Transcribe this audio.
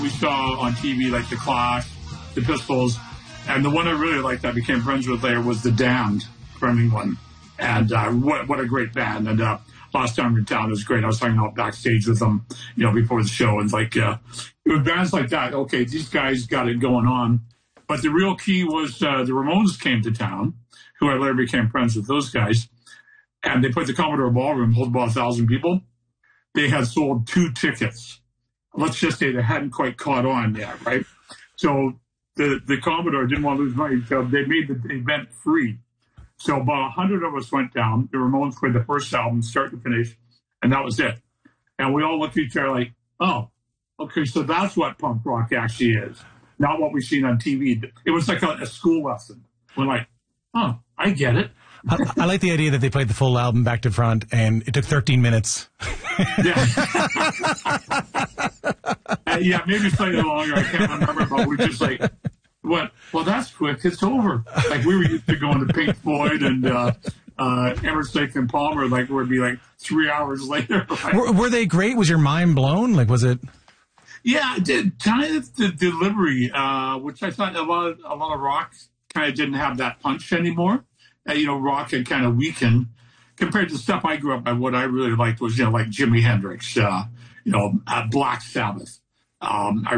We saw on TV like the Clash, the Pistols, and the one I really liked that I became friends with later was the Damned from England. And what a great band. And last time in town was great. I was hanging out backstage with them, before the show. And with bands like that, okay, these guys got it going on. But the real key was the Ramones came to town, who I later became friends with those guys. And they put the Commodore Ballroom, hold about 1,000 people. They had sold 2 tickets. Let's just say they hadn't quite caught on yet, right? So the Commodore didn't want to lose money, so they made the event free. So about 100 of us went down. The Ramones played the first album, start to finish, and that was it. And we all looked at each other like, oh, okay, so that's what punk rock actually is, not what we've seen on TV. It was like a school lesson. We're like, oh, I get it. I like the idea that they played the full album back to front, and it took 13 minutes. Yeah. Yeah, maybe slightly longer. I can't remember, but we're just like, what? Well, that's quick. It's over. Like, we were used to going to Pink Floyd and Emerson, Lake and Palmer. Like, it would be like 3 hours later. Right? Were they great? Was your mind blown? Like, was it? Yeah, kind of the delivery, which I thought a lot of rock kind of didn't have that punch anymore. Rock had kind of weakened compared to stuff I grew up by. What I really liked was, like Jimi Hendrix, Black Sabbath. I